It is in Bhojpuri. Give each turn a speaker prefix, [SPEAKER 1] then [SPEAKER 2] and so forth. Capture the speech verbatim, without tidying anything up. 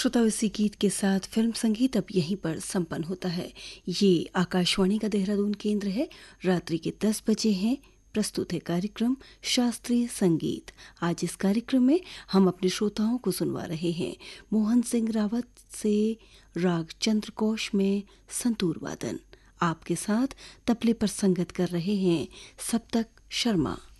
[SPEAKER 1] श्रोताओं, इसी गीत के साथ फिल्म संगीत अब यहीं पर संपन्न होता है। ये आकाशवाणी का देहरादून केंद्र है। रात्रि के दस बजे हैं। प्रस्तुत है कार्यक्रम शास्त्रीय संगीत। आज इस कार्यक्रम में हम अपने श्रोताओं को सुनवा रहे हैं मोहन सिंह रावत से राग चंद्रकोश में संतूर वादन। आपके साथ तबले पर संगत कर रहे हैं सप्तक शर्मा।